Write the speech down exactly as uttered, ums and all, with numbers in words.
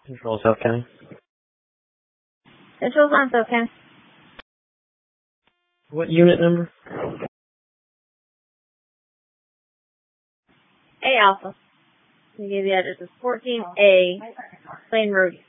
Control South County. Control's on South County. What unit number? A Alpha. We gave the address is fourteen A Plain Road.